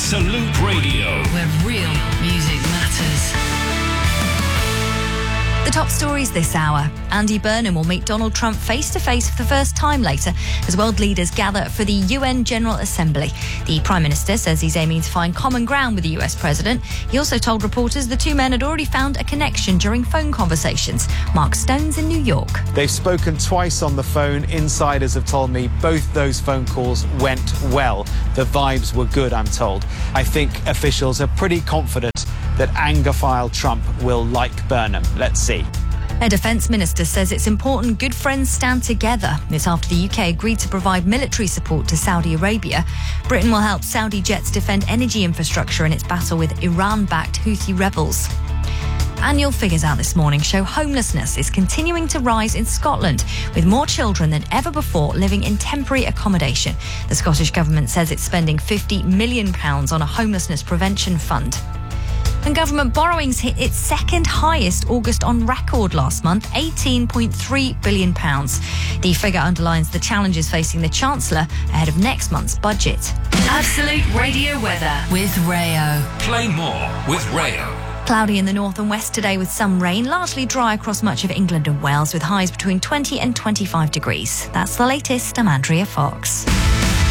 Absolute Radio, where real music matters. The top stories this hour. Andy Burnham will meet Donald Trump face-to-face for the first time later as world leaders gather for the UN General Assembly. The Prime Minister says he's aiming to find common ground with the US President. He also told reporters the two men had already found a connection during phone conversations. Mark Stone's in New York. They've spoken twice on the phone. Insiders have told me both those phone calls went well. The vibes were good, I'm told. I think officials are pretty confident that Anglophile Trump will like Burnham. Let's see. A defence minister says it's important good friends stand together. This after the UK agreed to provide military support to Saudi Arabia. Britain will help Saudi jets defend energy infrastructure in its battle with Iran-backed Houthi rebels. Annual figures out this morning show homelessness is continuing to rise in Scotland, with more children than ever before living in temporary accommodation. The Scottish Government says it's spending £50 million on a homelessness prevention fund. And government borrowings hit its second highest August on record last month, £18.3 billion. The figure underlines the challenges facing the Chancellor ahead of next month's budget. Absolute Radio weather with Rayo. Play more with Rayo. Cloudy in the north and west today with some rain, largely dry across much of England and Wales with highs between 20 and 25 degrees. That's the latest. I'm Andrea Fox.